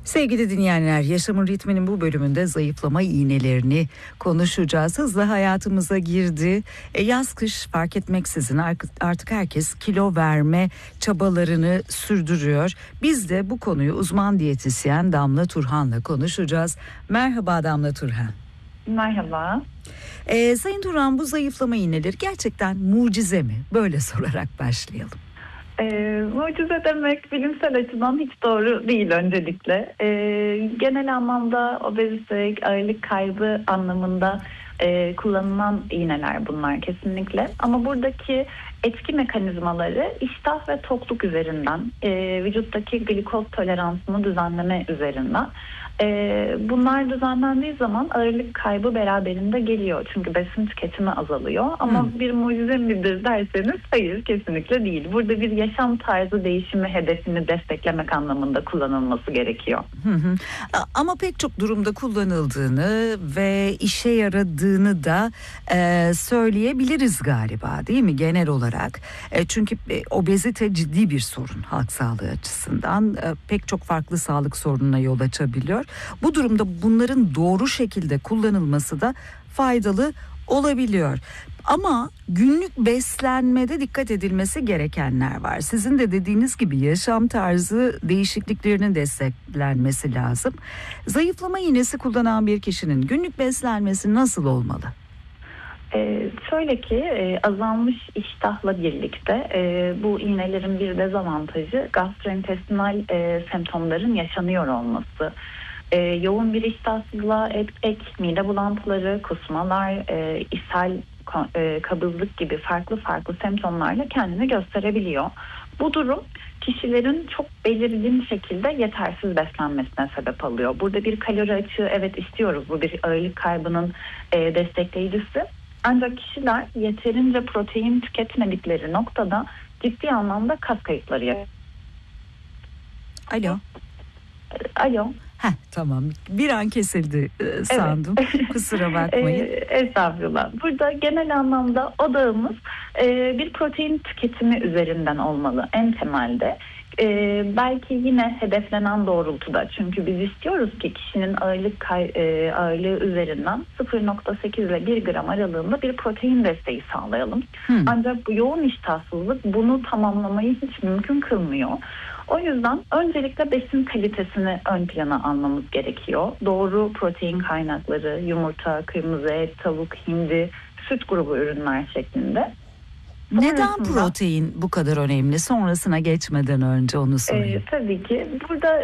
Sevgili dinleyenler, Yaşamın Ritmi'nin bu bölümünde zayıflama iğnelerini konuşacağız. Hızla hayatımıza girdi. Yaz kış fark etmeksizin artık herkes kilo verme çabalarını sürdürüyor. Biz de bu konuyu uzman diyetisyen Damla Turhan'la konuşacağız. Merhaba Damla Turhan. Merhaba. Sayın Turhan, bu zayıflama iğneleri gerçekten mucize mi? Böyle sorarak başlayalım. Mucize demek bilimsel açıdan hiç doğru değil öncelikle. Genel anlamda obezite, ağırlık kaybı anlamında kullanılan iğneler bunlar kesinlikle. Ama buradaki etki mekanizmaları iştah ve tokluk üzerinden, vücuttaki glikoz toleransını düzenleme üzerinden. Bunlar düzenlendiği zaman ağırlık kaybı beraberinde geliyor. Çünkü besin tüketimi azalıyor. Ama bir mucize midir derseniz hayır, kesinlikle değil. Burada bir yaşam tarzı değişimi hedefini desteklemek anlamında kullanılması gerekiyor. Ama pek çok durumda kullanıldığını ve işe yaradığını da söyleyebiliriz galiba, değil mi genel olarak? Çünkü obezite ciddi bir sorun halk sağlığı açısından. Pek çok farklı sağlık sorununa yol açabiliyor. Bu durumda bunların doğru şekilde kullanılması da faydalı olabiliyor. Ama günlük beslenmede dikkat edilmesi gerekenler var. Sizin de dediğiniz gibi yaşam tarzı değişikliklerinin desteklenmesi lazım. Zayıflama iğnesi kullanan bir kişinin günlük beslenmesi nasıl olmalı? Şöyle ki azalmış iştahla birlikte bu iğnelerin bir dezavantajı gastrointestinal semptomların yaşanıyor olması. Yoğun bir iştahsızlığa ek mide bulantıları, kusmalar, ishal, kabızlık gibi farklı semptomlarla kendini gösterebiliyor. Bu durum kişilerin çok belirgin şekilde yetersiz beslenmesine sebep alıyor. Burada bir kalori açığı evet istiyoruz. Bu bir ağırlık kaybının destekleyicisi. Ancak kişiler yeterince protein tüketmedikleri noktada ciddi anlamda kas kayıpları yapıyor. Alo. Tamam. Bir an kesildi sandım. Evet. Kusura bakmayın. Estağfurullah. Burada genel anlamda odağımız bir protein tüketimi üzerinden olmalı en temelde. Belki yine hedeflenen doğrultuda. Çünkü biz istiyoruz ki kişinin ağırlığı üzerinden 0.8 ile 1 gram aralığında bir protein desteği sağlayalım. Ancak bu yoğun iştahsızlık bunu tamamlamayı hiç mümkün kılmıyor. O yüzden öncelikle besin kalitesini ön plana almamız gerekiyor. Doğru protein kaynakları, yumurta, kırmızı et, tavuk, hindi, süt grubu ürünler şeklinde. Neden protein bu kadar önemli? Sonrasına geçmeden önce onu sorayım. Tabii ki burada